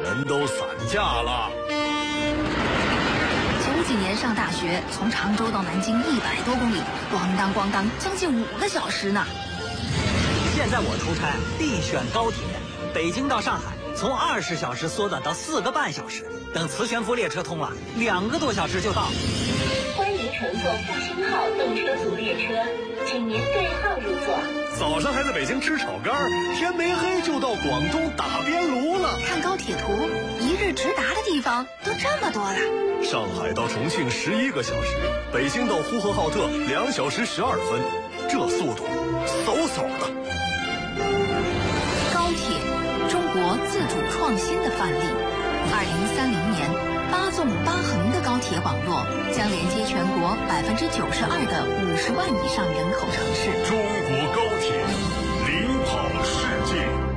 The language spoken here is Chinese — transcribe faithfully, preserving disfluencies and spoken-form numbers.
全都散架了。 九几年上大学，从常州到南京一百多公里，咣当咣当，将近五个小时呢。 现在我出差必选高铁，北京到上海从二十小时缩短到四个半小时，等磁悬浮列车通了，两个多小时就到。 欢迎乘坐复兴号动车组列车，请您对号入座。 早上还在北京吃炒肝，天没黑就到广东打边炉了。 看高铁图，一日直达的地方都这么多了。 上海到重庆十一个小时，北京到呼和浩特两小时十二分，这速度嗖嗖的。 高铁，中国自主创新的范例。二零三零年，八纵八横的高铁网络将连接全国百分之九十二的五十万以上人口城市。 中国高铁领跑世界。